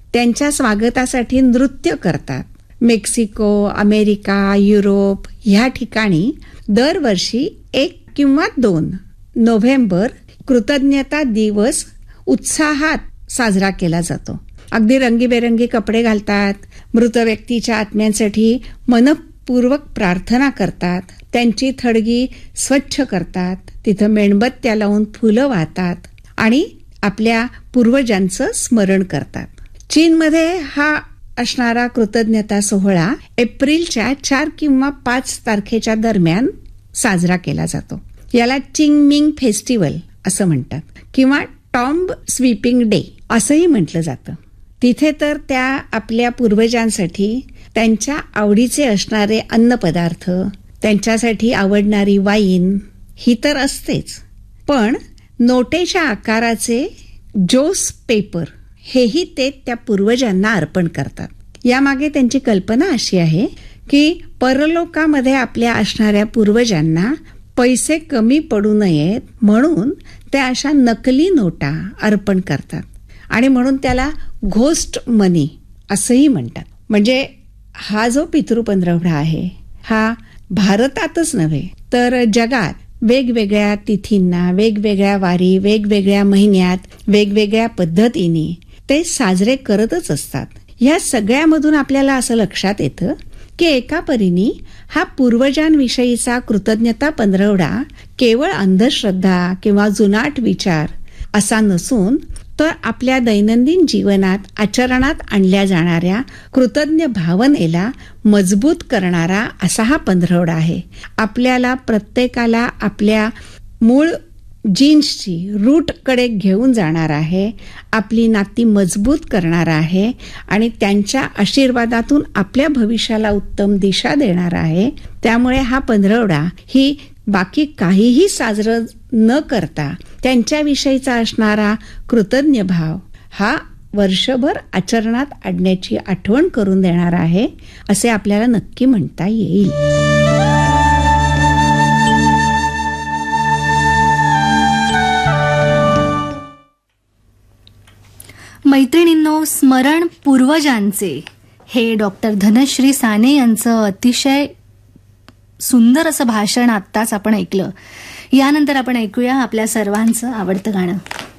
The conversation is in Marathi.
त्यांच्या स्वागतासाठी नृत्य करतात. मेक्सिको, अमेरिका, युरोप ह्या ठिकाणी दरवर्षी 1 किंवा 2 नोव्हेंबर कृतज्ञता दिवस उत्साहात साजरा केला जातो. अगदी रंगीबेरंगी कपडे घालतात, मृत व्यक्तीच्या आत्म्यांसाठी मनपूर्वक प्रार्थना करतात, त्यांची थडगी स्वच्छ करतात, तिथं मेणबत्त्या लावून फुलं वाहतात आणि आपल्या पूर्वजांचं स्मरण करतात. चीनमध्ये हा असणारा कृतज्ञता सोहळा एप्रिलच्या 4 किंवा 5 तारखेच्या दरम्यान साजरा केला जातो. याला चिंगमिंग फेस्टिवल असं म्हणतात किंवा टॉम्ब स्वीपिंग डे असंही म्हटलं जातं. तिथे तर त्या आपल्या पूर्वजांसाठी त्यांच्या आवडीचे असणारे अन्नपदार्थ, त्यांच्यासाठी आवडणारी वाईन ही तर असतेच, पण नोटेच्या आकाराचे जोस पेपर हेही ते त्या पूर्वजांना अर्पण करतात. यामागे त्यांची कल्पना अशी आहे की परलोकामध्ये आपल्या असणाऱ्या पूर्वजांना पैसे कमी पडू नयेत म्हणून ते अशा नकली नोटा अर्पण करतात आणि म्हणून त्याला घोस्ट मनी असंही म्हणतात. म्हणजे हा जो पितृपंधरवडा आहे हा भारतातच नव्हे तर जगात वेगवेगळ्या तिथींना, वेगवेगळ्या वारी, वेगवेगळ्या महिन्यात, वेगवेगळ्या पद्धतीने ते साजरे करतच असतात. ह्या सगळ्यामधून आपल्याला असं लक्षात येतं की एका परीने हा पूर्वजांविषयीचा कृतज्ञता पंधरवडा केवळ अंधश्रद्धा किंवा जुनाट विचार असा नसून तर आपल्या दैनंदिन जीवनात आचरणात आणल्या जाणाऱ्या कृतज्ञ भावनेला मजबूत करणारा असा हा पंधरवडा आहे. आपल्याला प्रत्येकाला आपल्या मूळ जीन्सची रूटकडे घेऊन जाणार आहे, आपली नाती मजबूत करणार आहे आणि त्यांच्या आशीर्वादातून आपल्या भविष्याला उत्तम दिशा देणार आहे. त्यामुळे हा पंधरवडा ही बाकी काहीही साजरं न करता त्यांच्याविषयीचा असणारा कृतज्ञ भाव हा वर्षभर आचरणात आणण्याची आठवण करून देणार आहे असे आपल्याला नक्की म्हणता येईल. मैत्रिणींनो, स्मरण पूर्वजांचे हे डॉक्टर धनश्री साने यांचं अतिशय सुंदर असं भाषण आत्ताच आपण ऐकलं. यानंतर आपण ऐकूया आपल्या सर्वांचं आवडतं गाणं.